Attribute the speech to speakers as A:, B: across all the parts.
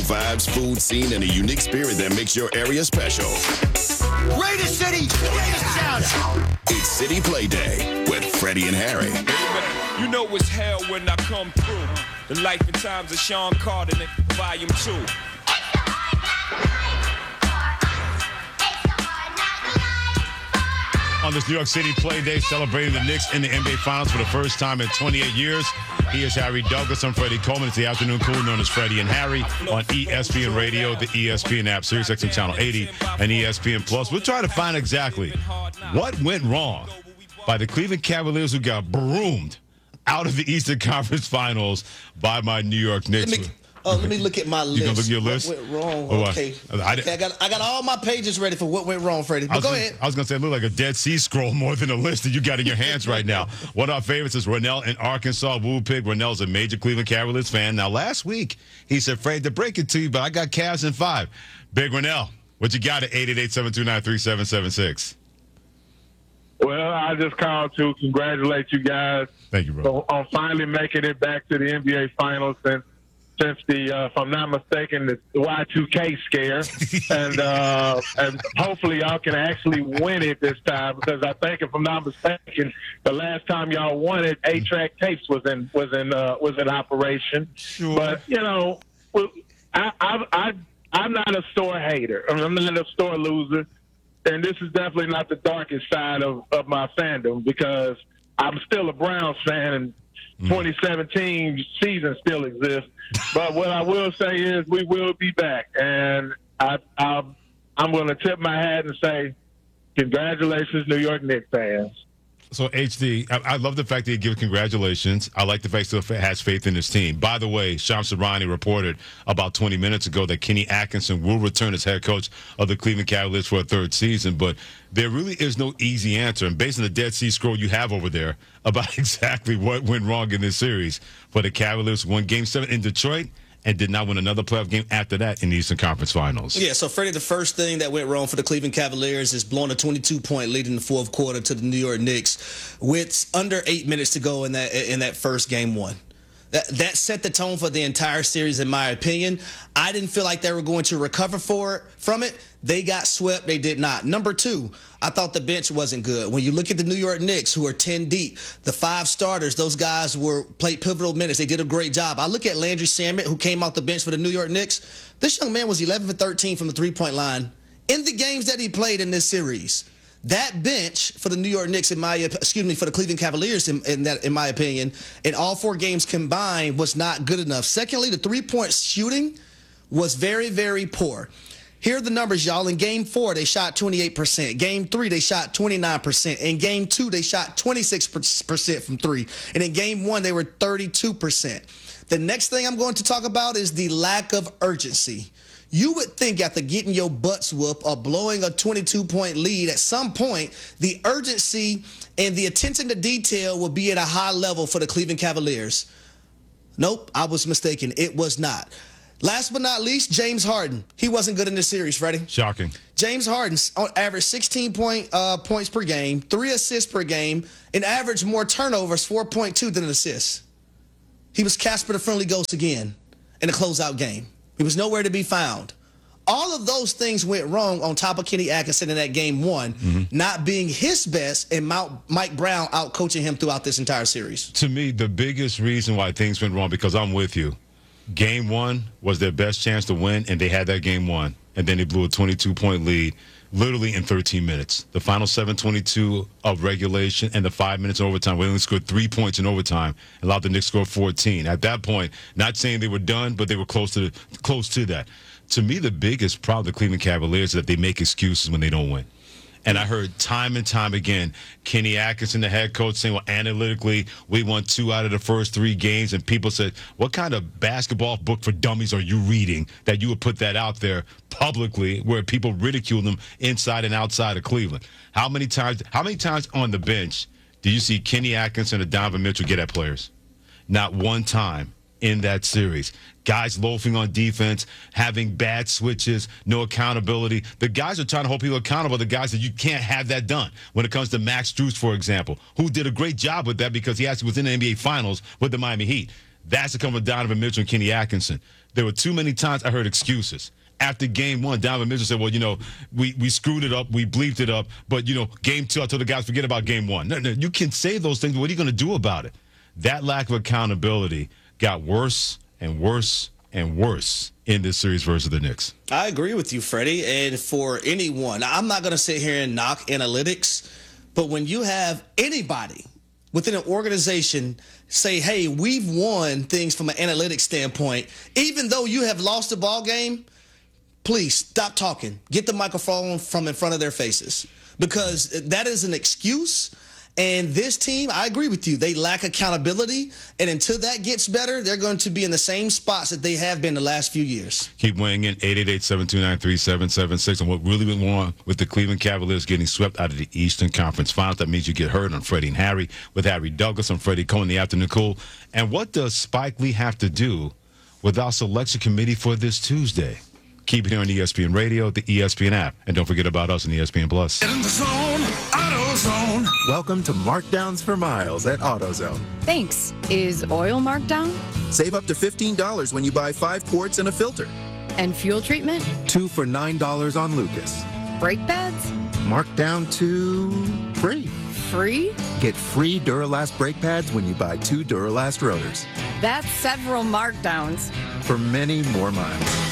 A: vibes, food scene, and a unique spirit that makes your area special.
B: Raider City, Raider Sound.
A: It's City Play Day with Freddie and Harry.
C: You know it's hell when I come through. The life and times of Sean Carter, Volume 2.
D: On this New York City Play Day, celebrating the Knicks in the NBA Finals for the first time in 28 years. He is Harry Douglas. I'm Freddie Coleman. It's the afternoon crew known as Freddie and Harry on ESPN Radio, the ESPN app, SiriusXM Channel 80, and ESPN Plus. We're trying to find exactly what went wrong by the Cleveland Cavaliers, who got broomed out of the Eastern Conference Finals by my New York Knicks.
E: Let me look at my list.
D: You gonna look at your list?
E: What went wrong?
D: Oh,
E: okay. I got all my pages ready for what went wrong, Freddie. But go ahead.
D: I was going to say, it looked like a Dead Sea Scroll more than a list that you got in your hands right now. One of our favorites is Ronell in Arkansas. Woo Pig. Ronell's a major Cleveland Cavaliers fan. Now, last week, he said, afraid to break it to you, but I got Cavs in 5. Big Ronell, what you got at 888-729-3776?
F: Well, I just called to congratulate you guys.
D: Thank you, bro.
F: On finally making it back to the NBA Finals since the, if I'm not mistaken, the Y2K scare, and hopefully y'all can actually win it this time, because I think, if I'm not mistaken, the last time y'all won it, 8-track tapes was in operation.
D: Sure.
F: But you know, I'm not a store hater. I'm not a store loser, and this is definitely not the darkest side of my fandom, because I'm still a Browns fan, and 2017 season still exists. But what I will say is we will be back, and I'm going to tip my hat and say congratulations, New York Knicks fans.
D: So, HD, I love the fact that he gives congratulations. I like the fact that he still has faith in his team. By the way, Shams Charania reported about 20 minutes ago that Kenny Atkinson will return as head coach of the Cleveland Cavaliers for a third season. But there really is no easy answer. And based on the Dead Sea Scroll you have over there about exactly what went wrong in this series, for the Cavaliers won Game 7 in Detroit and did not win another playoff game after that in the Eastern Conference Finals.
E: Yeah, so, Freddie, the first thing that went wrong for the Cleveland Cavaliers is blowing a 22-point lead in the fourth quarter to the New York Knicks with under 8 minutes to go in that first Game 1. That set the tone for the entire series, in my opinion. I didn't feel like they were going to recover from it. They got swept. They did not. Number 2, I thought the bench wasn't good. When you look at the New York Knicks, who are 10 deep, the 5 starters, those guys played pivotal minutes. They did a great job. I look at Landry Shamet, who came off the bench for the New York Knicks. This young man was 11 for 13 from the three-point line in the games that he played in this series. That bench for the New York Knicks, for the Cleveland Cavaliers, in my opinion, in all 4 games combined, was not good enough. Secondly, the three-point shooting was very, very poor. Here are the numbers, y'all. In Game 4, they shot 28%. Game 3, they shot 29%. In Game 2, they shot 26% from 3. And in Game 1, they were 32%. The next thing I'm going to talk about is the lack of urgency. You would think after getting your butts whooped or blowing a 22-point lead, at some point, the urgency and the attention to detail would be at a high level for the Cleveland Cavaliers. Nope, I was mistaken. It was not. Last but not least, James Harden. He wasn't good in this series, Freddie.
D: Shocking. James
E: Harden averaged 16 points per game, 3 assists per game, and averaged more turnovers, 4.2, than assists. He was Casper the Friendly Ghost again in a closeout game. He was nowhere to be found. All of those things went wrong on top of Kenny Atkinson in that Game 1, not being his best, and Mike Brown out-coaching him throughout this entire series.
D: To me, the biggest reason why things went wrong, because I'm with you, Game 1 was their best chance to win, and they had that Game 1. And then they blew a 22-point lead literally in 13 minutes. The final 7:22 of regulation and the 5 minutes in overtime. We only scored 3 points in overtime, allowed the Knicks to score 14. At that point, not saying they were done, but they were close to that. To me, the biggest problem with the Cleveland Cavaliers is that they make excuses when they don't win. And I heard time and time again, Kenny Atkinson, the head coach, saying, well, analytically, we won 2 out of the first 3 games. And people said, what kind of basketball book for dummies are you reading that you would put that out there publicly where people ridicule them inside and outside of Cleveland? How many times on the bench do you see Kenny Atkinson or Donovan Mitchell get at players? Not one time in that series. Guys loafing on defense, having bad switches, no accountability. The guys are trying to hold people accountable, the guys that you can't have that done. When it comes to Max Strus, for example, who did a great job with that because he actually was in the NBA Finals with the Miami Heat. That's to come with Donovan Mitchell and Kenny Atkinson. There were too many times I heard excuses. After game one, Donovan Mitchell said, well, we screwed it up, we bleeped it up, but, game two, I told the guys, forget about game one. No, you can say those things, but what are you going to do about it? That lack of accountability got worse and worse and worse in this series versus the Knicks.
E: I agree with you, Freddie. And for anyone, I'm not going to sit here and knock analytics, but when you have anybody within an organization say, hey, we've won things from an analytics standpoint, even though you have lost the ball game, please stop talking. Get the microphone from in front of their faces, because that is an excuse. And this team, I agree with you, they lack accountability. And until that gets better, they're going to be in the same spots that they have been the last few years.
D: Keep weighing in, 888-729-3776. And what really went wrong with the Cleveland Cavaliers getting swept out of the Eastern Conference Finals. That means you get heard on Freddie and Harry with Harry Douglas and Freddie Cohen in the afternoon cool. And what does Spike Lee have to do with our selection committee for this Tuesday? Keep it here on ESPN Radio, the ESPN app. And don't forget about us on ESPN Plus.
B: In the zone, AutoZone.
G: Welcome to Markdowns for Miles at AutoZone.
H: Thanks. Is oil marked down?
G: Save up to $15 when you buy 5 quarts and a filter.
H: And fuel treatment?
G: 2 for $9 on Lucas.
H: Brake pads?
G: Marked down to free.
H: Free?
G: Get free Duralast brake pads when you buy 2 Duralast rotors.
H: That's several markdowns.
G: For many more miles.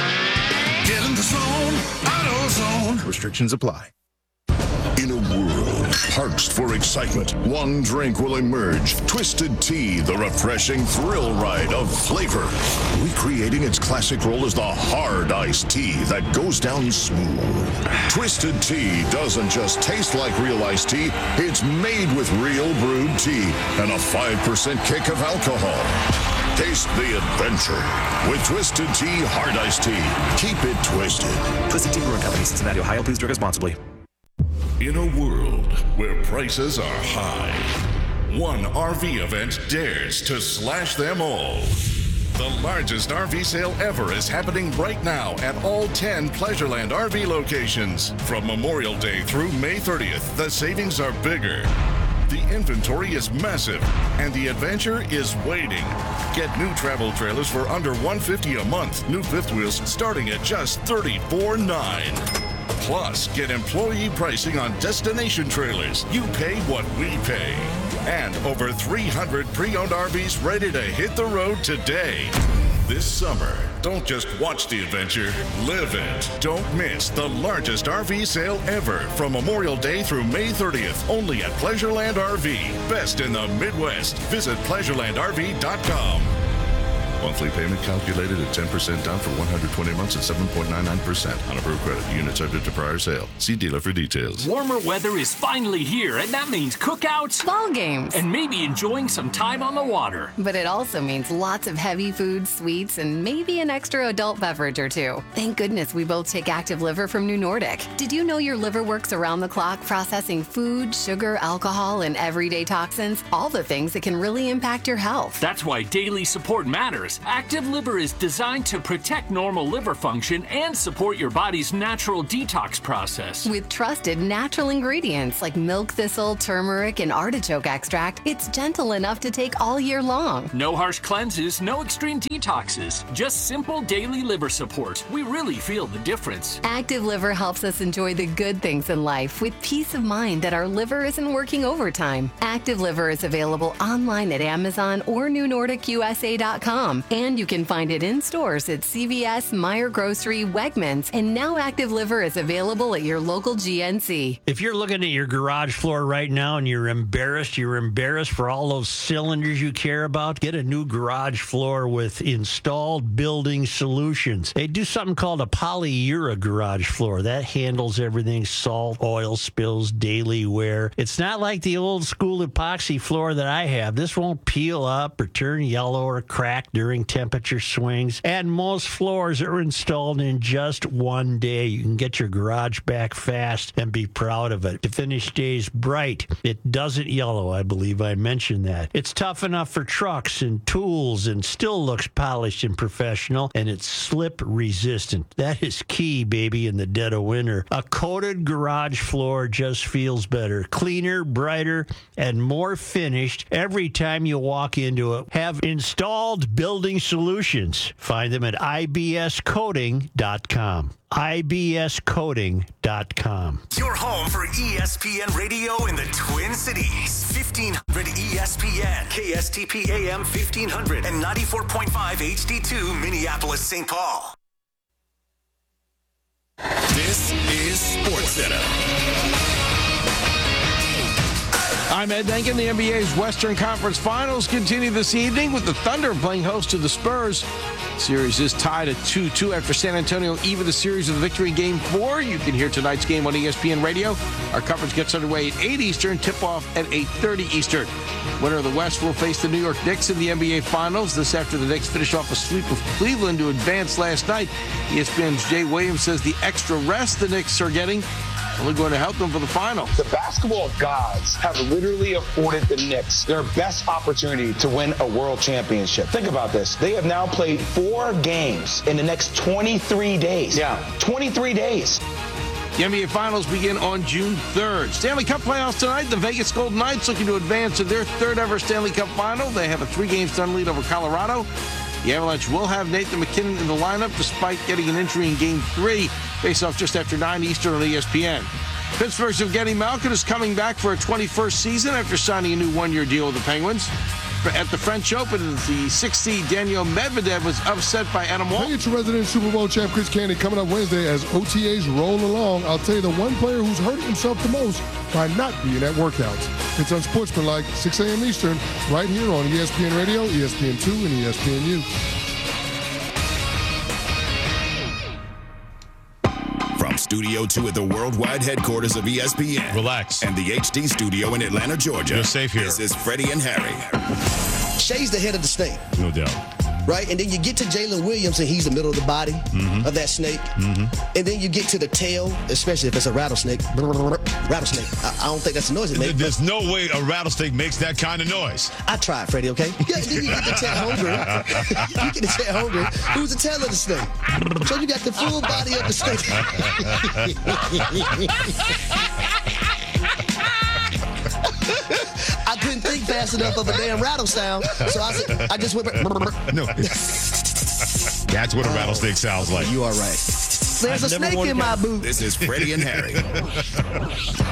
B: Get in the zone, AutoZone.
G: Restrictions apply.
A: In a world parched for excitement, one drink will emerge. Twisted Tea, the refreshing thrill ride of flavor. Recreating its classic role as the hard iced tea that goes down smooth. Twisted Tea doesn't just taste like real iced tea, it's made with real brewed tea and a 5% kick of alcohol. Taste the adventure with Twisted Tea Hard Iced Tea. Keep it twisted.
I: Twisted Tea Brewing Company, Cincinnati, Ohio. Please drink responsibly.
J: In a world where prices are high, one RV event dares to slash them all. The largest RV sale ever is happening right now at all 10 Pleasureland RV locations. From Memorial Day through May 30th, the savings are bigger. The inventory is massive, and the adventure is waiting. Get new travel trailers for under $150 a month. New fifth wheels starting at just $34.9. Plus, get employee pricing on destination trailers. You pay what we pay. And over 300 pre-owned RVs ready to hit the road today. This summer, don't just watch the adventure, live it. Don't miss the largest RV sale ever from Memorial Day through May 30th, only at Pleasureland RV. Best in the Midwest. Visit pleasurelandrv.com. Monthly payment calculated at 10% down for 120 months at 7.99% on approved credit. Unit subject to prior sale. See dealer for details.
K: Warmer weather is finally here, and that means cookouts,
H: ball games,
K: and maybe enjoying some time on the water.
H: But it also means lots of heavy food, sweets, and maybe an extra adult beverage or two. Thank goodness we both take Active Liver from New Nordic. Did you know your liver works around the clock processing food, sugar, alcohol, and everyday toxins? All the things that can really impact your health.
K: That's why daily support matters. Active Liver is designed to protect normal liver function and support your body's natural detox process.
H: With trusted natural ingredients like milk thistle, turmeric, and artichoke extract, it's gentle enough to take all year long.
K: No harsh cleanses, no extreme detoxes, just simple daily liver support. We really feel the difference.
H: Active Liver helps us enjoy the good things in life with peace of mind that our liver isn't working overtime. Active Liver is available online at Amazon or NewNordicUSA.com. And you can find it in stores at CVS, Meijer Grocery, Wegmans, and now Active Liver is available at your local GNC.
L: If you're looking at your garage floor right now and you're embarrassed for all those cylinders you care about, get a new garage floor with Installed Building Solutions. They do something called a polyura garage floor. That handles everything, salt, oil spills, daily wear. It's not like the old school epoxy floor that I have. This won't peel up or turn yellow or crack during during temperature swings, and most floors are installed in just one day. You can get your garage back fast and be proud of it. The finish stays bright. It doesn't yellow, I believe I mentioned that. It's tough enough for trucks and tools and still looks polished and professional, and it's slip resistant. That is key, baby, in the dead of winter. A coated garage floor just feels better, cleaner, brighter, and more finished every time you walk into it. Have Installed Building Solutions. Find them at ibscoating.com. ibscoating.com.
M: Your home for ESPN Radio in the Twin Cities. 1500 ESPN, KSTP AM 1500, and 94.5 HD2 Minneapolis, St. Paul.
B: This is SportsCenter.
N: I'm Ed Denkin. The NBA's Western Conference Finals continue this evening with the Thunder playing host to the Spurs. Series is tied at 2-2 after San Antonio even the series with a victory in Game 4. You can hear tonight's game on ESPN Radio. Our coverage gets underway at 8 Eastern, tip-off at 8:30 Eastern. Winner of the West will face the New York Knicks in the NBA Finals. This after the Knicks finished off a sweep of Cleveland to advance last night. ESPN's Jay Williams says the extra rest the Knicks are getting only going to help them for the finals.
O: The basketball gods have literally afforded the Knicks their best opportunity to win a world championship. Think about this. They have now played 4 games in the next 23 days. Yeah, 23 days.
N: The NBA Finals begin on June 3rd. Stanley Cup playoffs tonight. The Vegas Golden Knights looking to advance to their third ever Stanley Cup final. They have a 3-game lead over Colorado. The Avalanche will have Nathan McKinnon in the lineup despite getting an injury in Game 3. Face off just after 9 Eastern on ESPN. Pittsburgh's Evgeny Malkin is coming back for a 21st season after signing a new 1-year deal with the Penguins. At the French Open, the 6th seed Daniel Medvedev was upset by Adam Wall.
P: Hey, it's your resident Super Bowl champ Chris Candy coming up Wednesday as OTAs roll along. I'll tell you the one player who's hurting himself the most by not being at workouts. It's Unsportsmanlike, 6 a.m. Eastern, right here on ESPN Radio, ESPN2, and ESPNU.
Q: From Studio 2 at the worldwide headquarters of ESPN.
D: Relax.
Q: And the HD studio in Atlanta, Georgia.
D: You're safe here.
Q: This is Freddie and Harry.
E: Shay's the head of the snake.
D: No doubt.
E: Right? And then you get to Jalen Williams, and he's the middle of the body of that snake. And then you get to the tail, especially if it's a rattlesnake. Rattlesnake. I don't think that's the noise it makes.
D: There's no way a rattlesnake makes that kind of noise.
E: I tried, Freddie, okay? Yeah, then you get the tail hungry. You get the tail hungry. Who's the tail of the snake? So you got the full body of the snake. I couldn't think fast enough of a damn rattle sound, so I just went.
D: No, that's what a rattlesnake sounds like.
E: You are right. There's a snake in my boot.
Q: This is Freddie and Harry.